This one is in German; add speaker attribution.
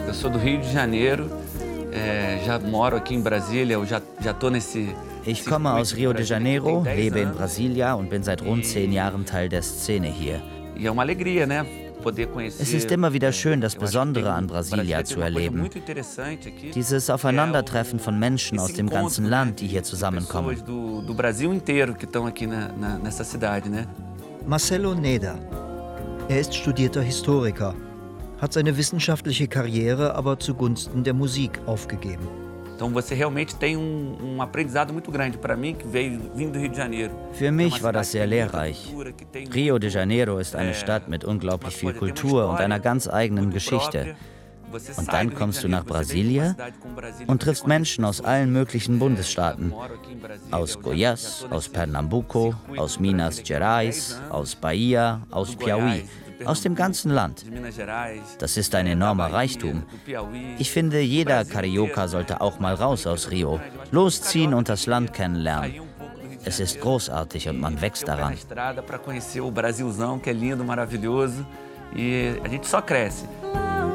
Speaker 1: Eu sou do Rio de Janeiro, já moro aqui em Brasília, eu já tô nesse...
Speaker 2: Ich komme aus Rio de Janeiro, lebe in Brasilia und bin seit rund 10 Jahren Teil der Szene hier.
Speaker 1: E é uma alegria, né?
Speaker 2: Es ist immer wieder schön, das Besondere an Brasilia zu erleben. Dieses Aufeinandertreffen von Menschen aus dem ganzen Land, die hier zusammenkommen.
Speaker 3: Marcelo Neda. Er ist studierter Historiker, hat seine wissenschaftliche Karriere aber zugunsten der Musik aufgegeben.
Speaker 2: Für mich war das sehr lehrreich. Rio de Janeiro ist eine Stadt mit unglaublich viel Kultur und einer ganz eigenen Geschichte. Und dann kommst du nach Brasilia und triffst Menschen aus allen möglichen Bundesstaaten. Aus Goiás, aus Pernambuco, aus Minas Gerais, aus Bahia, aus Piauí. Aus dem ganzen Land. Das ist ein enormer Reichtum. Ich finde, jeder Carioca sollte auch mal raus aus Rio, losziehen und das Land kennenlernen. Es ist großartig und man wächst daran.
Speaker 1: E a gente só cresce.